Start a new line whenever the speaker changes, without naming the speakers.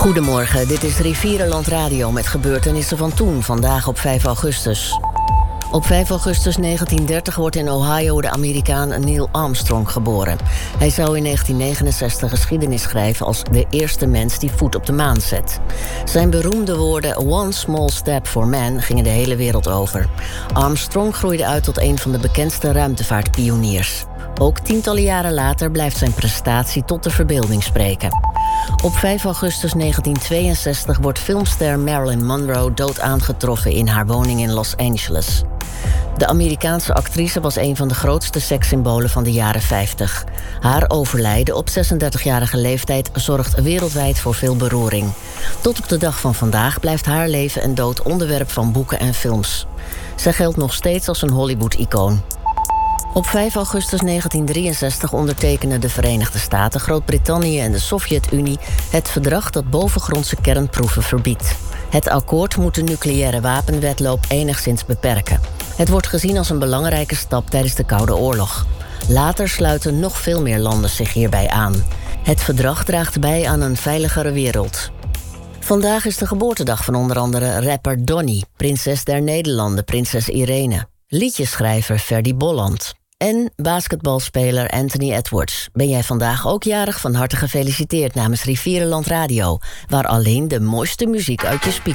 Goedemorgen, dit is Rivierenland Radio met gebeurtenissen van toen, vandaag op 5 augustus. Op 5 augustus 1930 wordt in Ohio de Amerikaan Neil Armstrong geboren. Hij zou in 1969 geschiedenis schrijven als de eerste mens die voet op de maan zet. Zijn beroemde woorden "One small step for man" gingen de hele wereld over. Armstrong groeide uit tot een van de bekendste ruimtevaartpioniers. Ook tientallen jaren later blijft zijn prestatie tot de verbeelding spreken. Op 5 augustus 1962 wordt filmster Marilyn Monroe dood aangetroffen in haar woning in Los Angeles. De Amerikaanse actrice was een van de grootste sekssymbolen van de jaren 50. Haar overlijden op 36-jarige leeftijd zorgt wereldwijd voor veel beroering. Tot op de dag van vandaag blijft haar leven en dood onderwerp van boeken en films. Zij geldt nog steeds als een Hollywood-icoon. Op 5 augustus 1963 ondertekenden de Verenigde Staten, Groot-Brittannië en de Sovjet-Unie het verdrag dat bovengrondse kernproeven verbiedt. Het akkoord moet de nucleaire wapenwedloop enigszins beperken. Het wordt gezien als een belangrijke stap tijdens de Koude Oorlog. Later sluiten nog veel meer landen zich hierbij aan. Het verdrag draagt bij aan een veiligere wereld. Vandaag is de geboortedag van onder andere rapper Donny, prinses der Nederlanden, prinses Irene, liedjeschrijver Ferdy Bolland en basketbalspeler Anthony Edwards. Ben jij vandaag ook jarig? Van harte gefeliciteerd namens Rivierenland Radio, waar alleen de mooiste muziek uit je speakers